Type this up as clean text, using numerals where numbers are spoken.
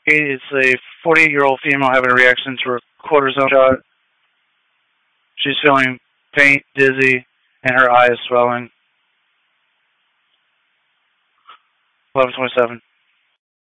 It's a 48-year-old female having a reaction to her cortisone shot. She's feeling faint, dizzy, and her eye is swelling. 11:27.